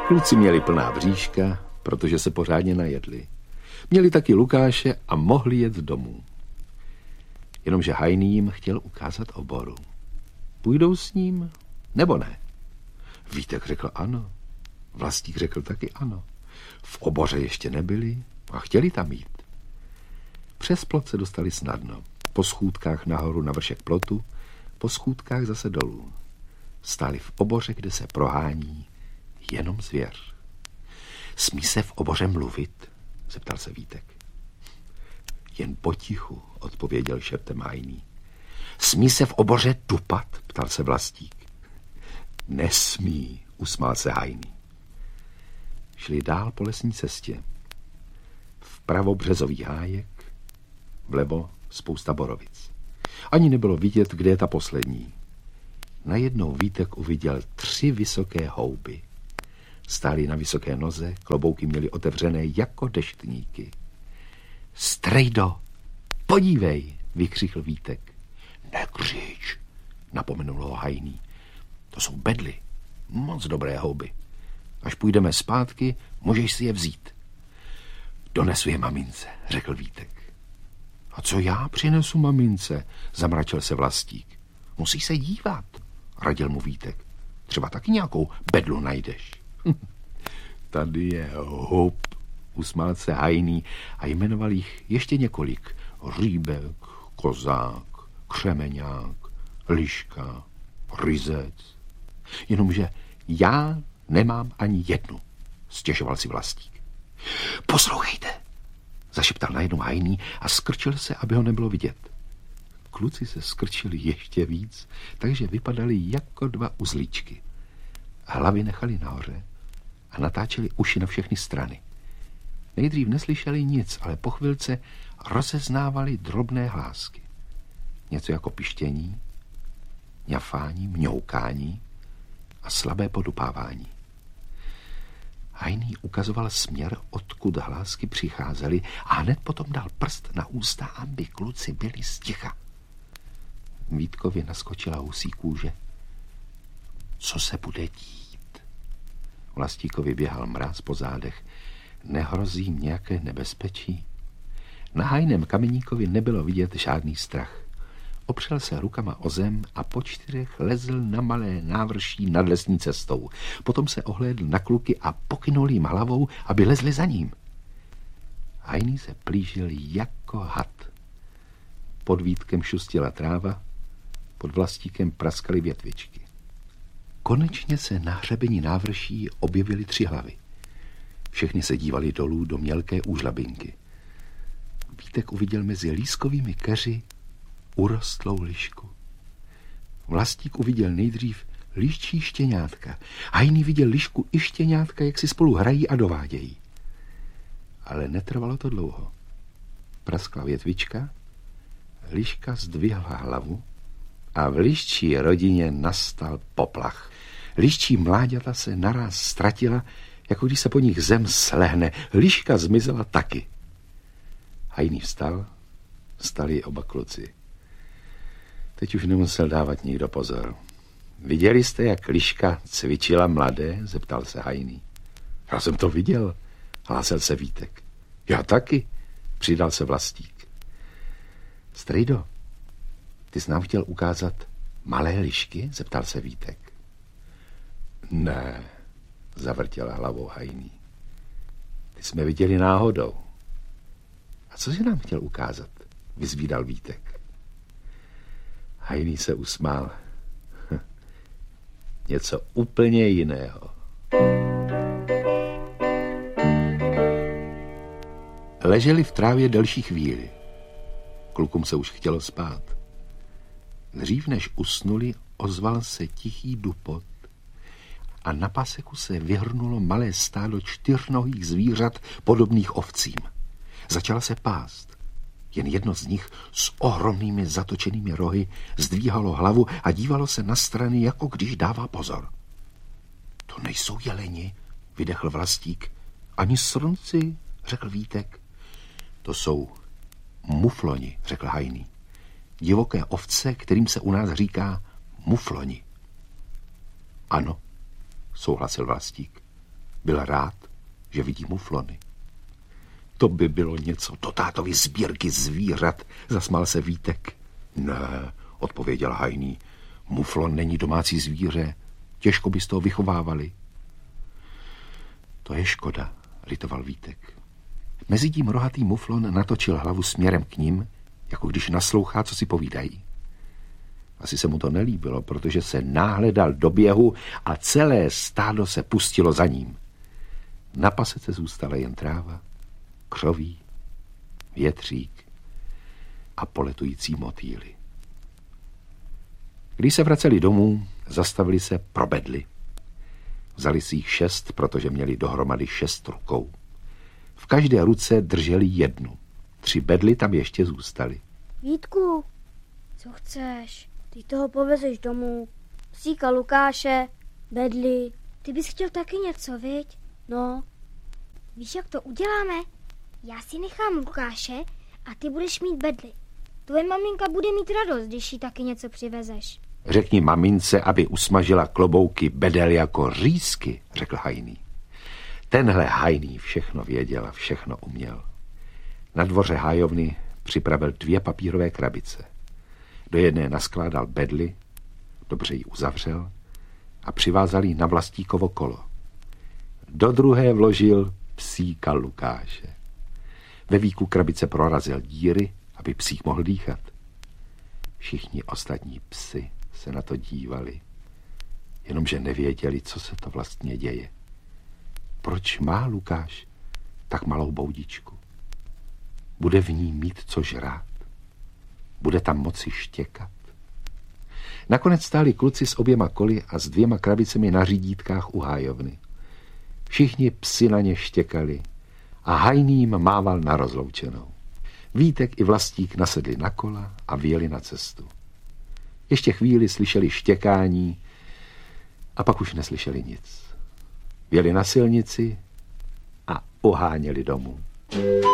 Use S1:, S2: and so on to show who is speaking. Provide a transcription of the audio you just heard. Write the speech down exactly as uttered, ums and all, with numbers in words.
S1: Kluci měli plná bříška, protože se pořádně najedli. Měli taky Lukáše a mohli jet domů. Jenomže Hajný jim chtěl ukázat oboru. Půjdou s ním, nebo ne? Vítek řekl ano. Vlastík řekl taky ano. V oboře ještě nebyli a chtěli tam jít. Přes plot se dostali snadno. Po schůdkách nahoru na vršek plotu, po schůdkách zase dolů. Stáli v oboře, kde se prohání jenom zvěř. Smí se v oboře mluvit? Zeptal se Vítek. Jen potichu, odpověděl šeptem Hajný. Smí se v oboře dupat? Ptal se Vlastík. Nesmí, usmál se Hajný. Šli dál po lesní cestě. Vpravo březový hájek, vlevo spousta borovic. Ani nebylo vidět, kde je ta poslední. Najednou Vítek uviděl tři vysoké houby. Stáli na vysoké noze, klobouky měli otevřené jako deštníky. Strejdo, podívej, vykřikl Vítek. Nekřič, napomenul ho Hajný. To jsou bedly, moc dobré houby. Až půjdeme zpátky, můžeš si je vzít. Donesu je mamince, řekl Vítek. A co já přinesu mamince, zamračil se Vlastík. Musíš se dívat, radil mu Vítek. Třeba taky nějakou bedlu najdeš. Tady je hub, usmál se Hajný a jmenoval jich ještě několik. Rýbek, kozák, křemeňák, liška, ryzec. Jenomže já nemám ani jednu, stěžoval si Vlastík. Poslouchejte, zašeptal najednou Hajný a skrčil se, aby ho nebylo vidět. Kluci se skrčili ještě víc, takže vypadali jako dva uzlíčky. Hlavy nechali nahoře a natáčeli uši na všechny strany. Nejdřív neslyšeli nic, ale po chvilce rozeznávali drobné hlásky. Něco jako pištění, ňafání, mňoukání a slabé podupávání. Hajný ukazoval směr, odkud hlásky přicházely a hned potom dal prst na ústa, aby kluci byli sticha. Vítkovi naskočila husí kůže. Co se bude dít? Vlastíkovi běhal mráz po zádech. Nehrozí jim nějaké nebezpečí? Na Hajném kameníkovi nebylo vidět žádný strach. Opřel se rukama o zem a po čtyřech lezl na malé návrší nad lesní cestou. Potom se ohlédl na kluky a pokynul jim hlavou, aby lezli za ním. Hajný se plížil jako had. Pod Vítkem šustila tráva, pod Vlastíkem praskaly větvičky. Konečně se na hřebení návrší objevily tři hlavy. Všechny se dívali dolů do mělké úžlabinky. Vítek uviděl mezi lískovými keři urostlou lišku. Vlastík uviděl nejdřív liščí štěňátka. Hajný viděl lišku i štěňátka, jak si spolu hrají a dovádějí. Ale netrvalo to dlouho. Praskla větvička, liška zdvihla hlavu a v liščí rodině nastal poplach. Liščí mláďata se naráz ztratila, jako když se po nich zem slehne. Liška zmizela taky. Hajný vstal, vstali oba kluci. Teď už nemusel dávat nikdo pozor. Viděli jste, jak liška cvičila mladé? Zeptal se Hajný. Já jsem to viděl, hlásil se Vítek. Já taky, přidal se Vlastík. Strejdo, ty jsi nám chtěl ukázat malé lišky? Zeptal se Vítek. Ne, zavrtěla hlavou Hajný. Ty jsme viděli náhodou. A co jsi nám chtěl ukázat? Vyzvídal Vítek. Hajný se usmál. Něco úplně jiného. Leželi v trávě delší chvíli. Klukům se už chtělo spát. Dřív než usnuli, ozval se tichý dupot a na paseku se vyhrnulo malé stádo čtyřnohých zvířat podobných ovcím. Začala se pást. Jen jedno z nich s ohromnými zatočenými rohy zdvíhalo hlavu a dívalo se na strany, jako když dává pozor. To nejsou jeleni, vydechl Vlastík. Ani srnci, řekl Vítek. To jsou mufloni, řekl Hajný. Divoké ovce, kterým se u nás říká mufloni. Ano, souhlasil Vlastík. Byl rád, že vidí muflony. To by bylo něco do tátovy sbírky zvířat, zasmál se Vítek. Ne, odpověděl Hajný, muflon není domácí zvíře, těžko by z toho vychovávali. To je škoda, litoval Vítek. Mezitím rohatý muflon natočil hlavu směrem k nim, jako když naslouchá, co si povídají. Asi se mu to nelíbilo, protože se náhle dal do běhu a celé stádo se pustilo za ním. Na pasece zůstala jen tráva, křoví, větřík a poletující motýly. Když se vraceli domů, zastavili se pro bedly. Vzali si jich šest, protože měli dohromady šest rukou. V každé ruce drželi jednu. Tři bedly tam ještě zůstaly.
S2: Vítku, co chceš? Ty toho povezeš domů. Psíka Lukáše, bedly. Ty bys chtěl taky něco, viď? No. Víš, jak to uděláme? Já si nechám Lukáše a ty budeš mít bedly. Tvoje maminka bude mít radost, když jí taky něco přivezeš.
S1: Řekni mamince, aby usmažila klobouky bedel jako řízky, řekl Hajný. Tenhle Hajný všechno věděl a všechno uměl. Na dvoře hájovny připravil dvě papírové krabice. Do jedné naskládal bedly, dobře ji uzavřel a přivázal ji na Vlastíkovo kolo. Do druhé vložil psíka Lukáše. Ve víku krabice prorazil díry, aby psík mohl dýchat. Všichni ostatní psi se na to dívali, jenomže nevěděli, co se to vlastně děje. Proč má Lukáš tak malou boudičku? Bude v ní mít co žrát? Bude tam moci štěkat? Nakonec stáli kluci s oběma koly a s dvěma krabicemi na řídítkách u hájovny. Všichni psi na ně štěkali a Hajný jim mával na rozloučenou. Vítek i Vlastík nasedli na kola a vyjeli na cestu. Ještě chvíli slyšeli štěkání a pak už neslyšeli nic. Jeli na silnici a uháněli domů.